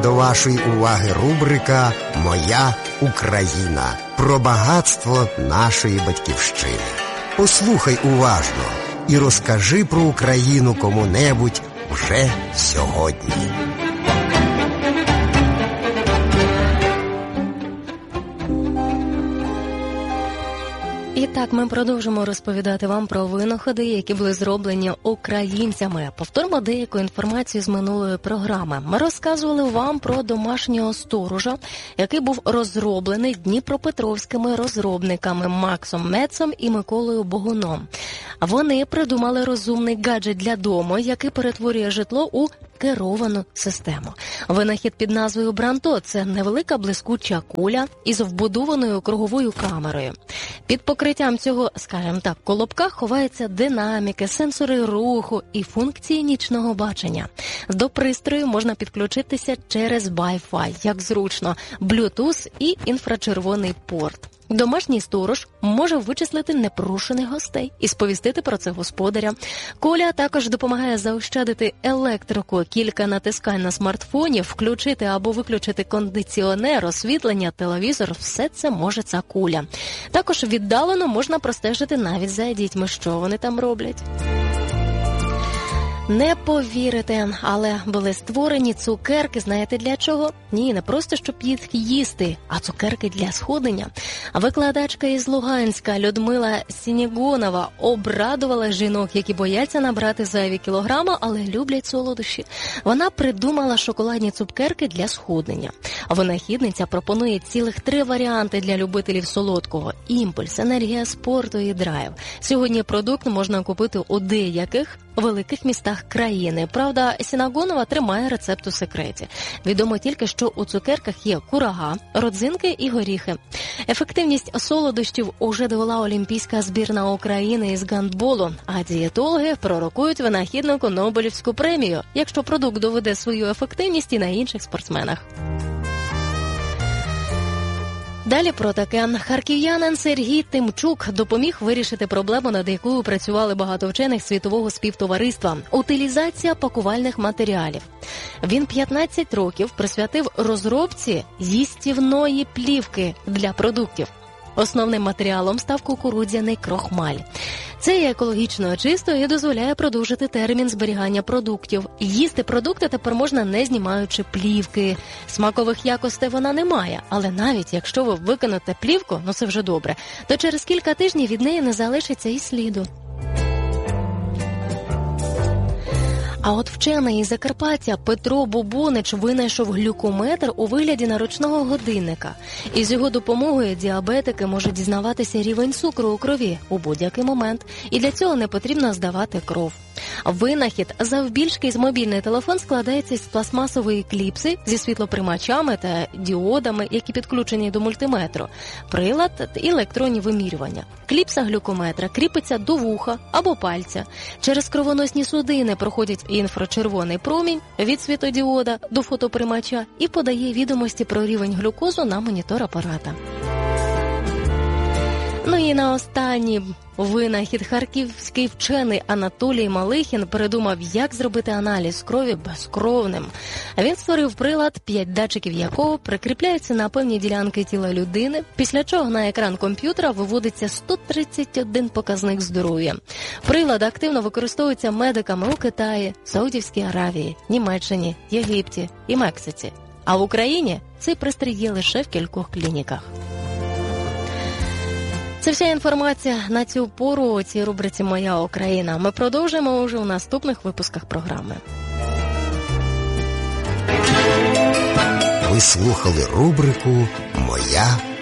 до вашої уваги рубрика «Моя Україна» про багатство нашої батьківщини. Послухай уважно і розкажи про Україну кому-небудь вже сьогодні. І так, ми продовжимо розповідати вам про винаходи, які були зроблені українцями. Повторимо деяку інформацію з минулої програми. Ми розказували вам про домашнього сторожа, який був розроблений дніпропетровськими розробниками Максом Мецом і Миколою Богуном. Вони придумали розумний гаджет для дому, який перетворює житло у керовану систему. Винахід під назвою Бранто – це невелика блискуча куля із вбудованою круговою камерою. Під покриттям цього, скажімо так, колобка ховаються динаміки, сенсори руху і функції нічного бачення. До пристрою можна підключитися через Wi-Fi, як зручно, Bluetooth і інфрачервоний порт. Домашній сторож може вичислити непрошених гостей і сповістити про це господаря. Коля також допомагає заощадити електрику, кілька натискань на смартфоні, включити або виключити кондиціонер, освітлення, телевізор – все це може ця куля. Також віддалено можна простежити навіть за дітьми, що вони там роблять. Не повірите, але були створені цукерки, знаєте для чого? Ні, не просто, щоб їх їсти, а цукерки для схуднення. Викладачка із Луганська Людмила Сінігонова обрадувала жінок, які бояться набрати зайві кілограми, але люблять солодощі. Вона придумала шоколадні цукерки для схуднення. Винахідниця пропонує цілих 3 варіанти для любителів солодкого – імпульс, енергія спорту і драйв. Сьогодні продукт можна купити у деяких великих містах країни. Правда, Сінагонова тримає рецепт у секреті. Відомо тільки, що у цукерках є курага, родзинки і горіхи. Ефективність солодощів уже довела олімпійська збірна України із гандболу, а дієтологи пророкують винахіднику Нобелівську премію, якщо продукт доведе свою ефективність і на інших спортсменах. Далі про таке. Харків'янин Сергій Тимчук допоміг вирішити проблему, над якою працювали багато вчених світового співтовариства – утилізація пакувальних матеріалів. Він 15 років присвятив розробці їстівної плівки для продуктів. Основним матеріалом став кукурудзяний крохмаль. Це є екологічно чисто і дозволяє продовжити термін зберігання продуктів. Їсти продукти тепер можна не знімаючи плівки. Смакових якостей вона не має, але навіть якщо ви викинете плівку, ну це вже добре, то через кілька тижнів від неї не залишиться і сліду. А от вчений із Закарпаття Петро Бубонич винайшов глюкометр у вигляді наручного годинника. І з його допомогою діабетики можуть дізнаватися рівень цукру у крові у будь-який момент. І для цього не потрібно здавати кров. Винахід завбільшки з мобільний телефон складається з пластмасової кліпси зі світлоприймачами та діодами, які підключені до мультиметру, прилад і електронні вимірювання. Кліпса глюкометра кріпиться до вуха або пальця. Через кровоносні судини проходять інфрачервоний промінь від світодіода до фотоприймача і подає відомості про рівень глюкозу на монітор апарата. Ну і на останній винахід харківський вчений Анатолій Малихін придумав, як зробити аналіз крові безкровним. Він створив прилад, 5 датчиків якого прикріпляються на певні ділянки тіла людини, після чого на екран комп'ютера виводиться 131 показник здоров'я. Прилад активно використовується медиками у Китаї, Саудівській Аравії, Німеччині, Єгипті і Мексиці. А в Україні цей пристрій є лише в кількох клініках. Це вся інформація на цю пору у цій рубриці «Моя Україна». Ми продовжимо уже у наступних випусках програми. Ви слухали рубрику «Моя